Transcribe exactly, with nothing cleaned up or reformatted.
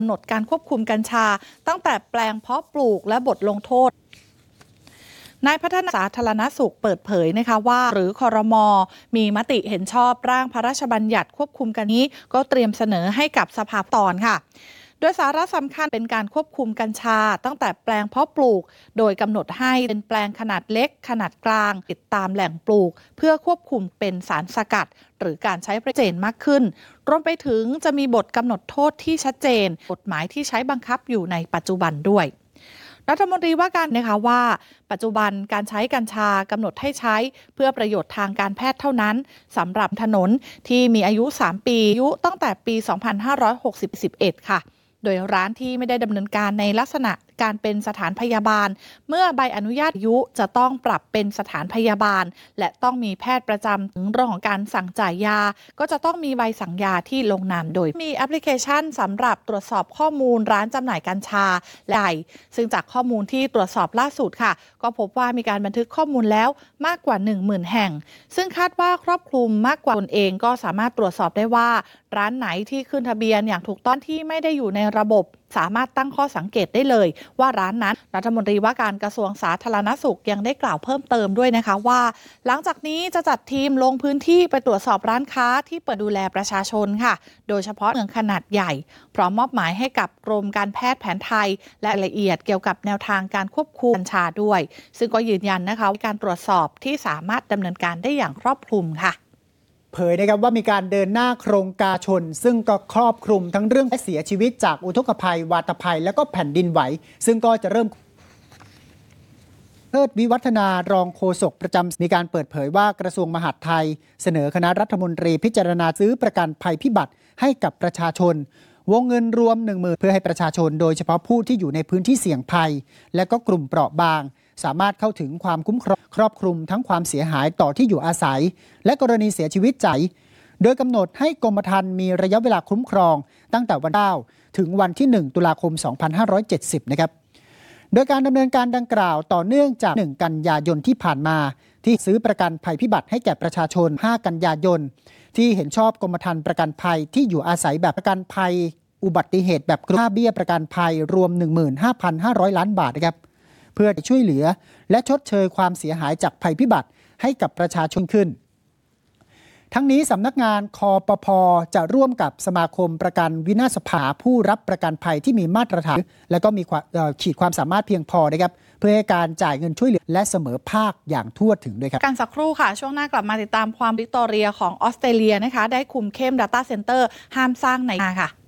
กำหนดการควบคุมกัญชาตั้งแต่แปลงเพาะปลูกและบทลงโทษนายพัฒนาสาธารณสุขเปิดเผยนะคะว่าหรือครม.มีมติเห็นชอบร่างพระราชบัญญัติควบคุมกันนี้ก็เตรียมเสนอให้กับสภาตอนค่ะโดยสาระสำคัญเป็นการควบคุมกัญชาตั้งแต่แปลงเพาะปลูกโดยกำหนดให้เป็นแปลงขนาดเล็กขนาดกลางติดตามแหล่งปลูกเพื่อควบคุมเป็นสารสกัดหรือการใช้ประโยชน์มากขึ้นรวมไปถึงจะมีบทกำหนดโทษที่ชัดเจนกฎหมายที่ใช้บังคับอยู่ในปัจจุบันด้วยรัฐมนตรีว่าการนะคะว่าปัจจุบันการใช้กัญชากำหนดให้ใช้เพื่อประโยชน์ทางการแพทย์เท่านั้นสำหรับถนนที่มีอายุสามปีอายุตั้งแต่ปีสองพันห้าร้อยหกสิบ สิบเอ็ดค่ะโดยร้านที่ไม่ได้ดำเนินการในลักษณะการเป็นสถานพยาบาลเมื่อใบอนุญาตอายุจะต้องปรับเป็นสถานพยาบาลและต้องมีแพทย์ประจำถึงเรื่องของการสั่งจ่ายยาก็จะต้องมีใบสั่งยาที่ลงนามโดยมีแอปพลิเคชันสำหรับตรวจสอบข้อมูลร้านจำหน่ายกัญชาและซึ่งจากข้อมูลที่ตรวจสอบล่าสุดค่ะก็พบว่ามีการบันทึกข้อมูลแล้วมากกว่า หนึ่งหมื่น แห่งซึ่งคาดว่าครอบคลุมมากกว่าตนเองก็สามารถตรวจสอบได้ว่าร้านไหนที่ขึ้นทะเบียนอย่างถูกต้องที่ไม่ได้อยู่ในระบบสามารถตั้งข้อสังเกตได้เลยว่าร้านนั้นรัฐมนตรีว่าการกระทรวงสาธารณสุขยังได้กล่าวเพิ่มเติมด้วยนะคะว่าหลังจากนี้จะจัดทีมลงพื้นที่ไปตรวจสอบร้านค้าที่เปิดดูแลประชาชนค่ะโดยเฉพาะเมืองขนาดใหญ่พร้อมมอบหมายให้กับกรมการแพทย์แผนไทยและรายละเอียดเกี่ยวกับแนวทางการควบคุมกัญชาด้วยซึ่งก็ยืนยันนะคะว่าการตรวจสอบที่สามารถดำเนินการได้อย่างครอบคลุมค่ะเผยนะครับว่ามีการเดินหน้าโครงการชนซึ่งก็ครอบคลุมทั้งเรื่องเสียชีวิตจากอุทกภัยวาตภัยและก็แผ่นดินไหวซึ่งก็จะเริ่มเพิดวิวัฒนารองโฆษกประจำมีการเปิดเผยว่ากระทรวงมหาดไทยเสนอคณะรัฐมนตรีพิจารณาซื้อประกันภัยพิบัติให้กับประชาชนวงเงินรวม หนึ่งหมื่น เพื่อให้ประชาชนโดยเฉพาะผู้ที่อยู่ในพื้นที่เสี่ยงภัยและก็กลุ่มเปราะบางสามารถเข้าถึงความคุ้มครองครอบคลุมทั้งความเสียหายต่อที่อยู่อาศัยและกรณีเสียชีวิตใจโดยกำหนดให้กรมธรรม์มีระยะเวลาคุ้มครองตั้งแต่วันที่เก้าถึงวันที่หนึ่งตุลาคมสองพันห้าร้อยเจ็ดสิบนะครับโดยการดำเนินการดังกล่าวต่อเนื่องจากหนึ่งกันยายนที่ผ่านมาที่ซื้อประกันภัยพิบัติให้แก่ประชาชนห้ากันยายนที่เห็นชอบกรมธรรม์ประกันภัยที่อยู่อาศัยแบบประกันภัยอุบัติเหตุแบบค่าเบี้ยประกันภัยรวม หนึ่งหมื่นห้าพันห้าร้อย ล้านบาทนะครับเพื่อช่วยเหลือและชดเชยความเสียหายจากภัยพิบัติให้กับประชาชนขึ้นทั้งนี้สำนักงานคปภ.จะร่วมกับสมาคมประกันวินาศภัยผู้รับประกันภัยที่มีมาตรฐานและก็มีขีดความสามารถเพียงพอนะครับเพื่อให้การจ่ายเงินช่วยเหลือและเสมอภาคอย่างทั่วถึงด้วยครับการสักครู่ค่ะช่วงหน้ากลับมาติดตามความวิกตอเรียของออสเตรเลียนะคะได้คุมเข้ม Data Center ห้ามสร้างในค่ะ